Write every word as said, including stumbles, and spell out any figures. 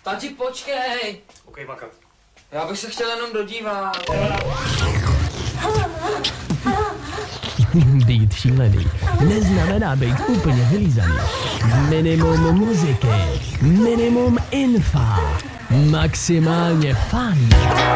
Tati, počkej! OK, makat. Já bych se chtěl jenom dodívat. Být šílený neznamená být úplně vylízaný. Minimum muziky, minimum infa, maximálně fun.